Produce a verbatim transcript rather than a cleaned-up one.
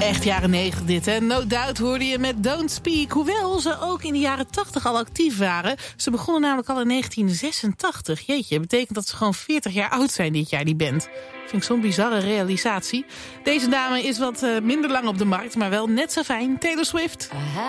Echt jaren negentig dit, hè? No Doubt hoorde je met Don't Speak. Hoewel ze ook in de jaren tachtig al actief waren. Ze begonnen namelijk al in negentien zesentachtig. Jeetje, betekent dat ze gewoon veertig jaar oud zijn dit jaar, die band. Vind ik zo'n bizarre realisatie. Deze dame is wat uh, minder lang op de markt, maar wel net zo fijn. Taylor Swift.